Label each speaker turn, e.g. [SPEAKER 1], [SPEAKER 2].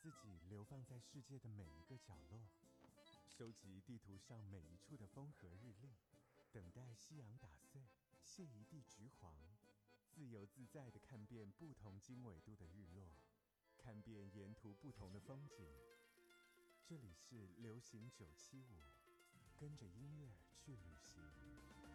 [SPEAKER 1] 自己流放在世界的每一个角落，收集地图上每一处的风和日丽，等待夕阳打碎，卸一地橘黄，自由自在地看遍不同经纬度的日落，看遍沿途不同的风景。这里是流行975，跟着音乐去旅行。